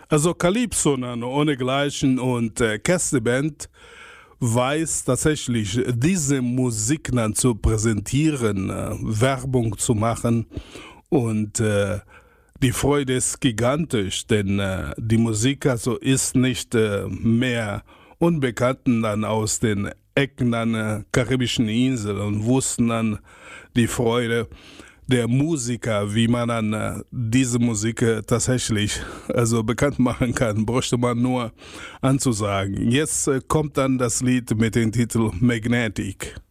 Also Calypso ohnegleichen und Kästeband weiß tatsächlich, diese Musik dann zu präsentieren, Werbung zu machen und die Freude ist gigantisch, denn die Musik also ist nicht mehr Unbekannten dann aus den Ecken an karibischen Inseln und wussten dann die Freude der Musiker, wie man dann diese Musik tatsächlich also bekannt machen kann, bräuchte man nur anzusagen. Jetzt kommt dann das Lied mit dem Titel Magnetic.